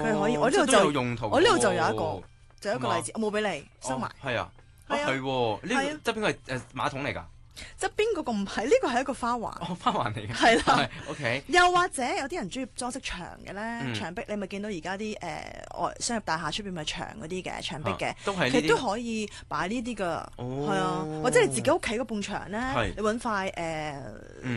佢可以。我呢度即係都有就用途喎。 我呢度就有一個，就有一個例子，我冇俾你收埋。 係啊， 係啊係喎，呢係啊個側邊個係馬桶嚟㗎。 側邊嗰個唔係，呢個係一個花環。 哦，花環嚟嘅。 係啦 ，OK。 又或者有啲人中意裝飾牆嘅咧， 嗯牆壁你咪見到而家啲外商業大廈出邊咪牆嗰啲嘅牆壁嘅， 都係呢啲其實都可以擺呢啲噶， 哦係啊，或者你自己屋企嗰埲牆咧係， 你揾塊